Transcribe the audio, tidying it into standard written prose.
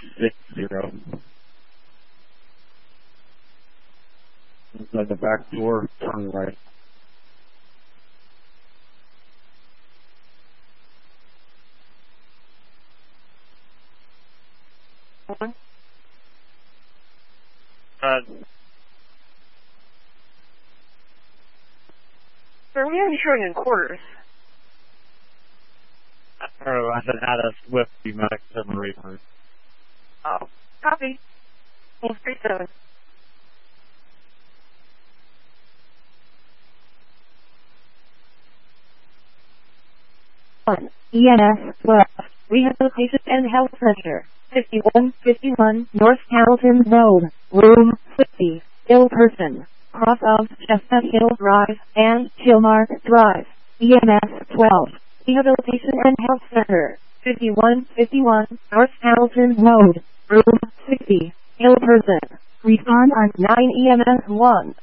60. Inside the back door, turn right. Sir, we have you showing in quarters. Oh, I said how to Swift be Max 7 Reaper. Oh, copy. 37. EMS 12, Rehabilitation and Health Center, 5151 North Carrollton Road, Room 50, ill person, cross of Chestnut Hill Drive and Hillmark Drive, EMS 12, Rehabilitation and Health Center, 5151 North Carrollton Road, Room 60, ill person, respond on 9 EMS 1.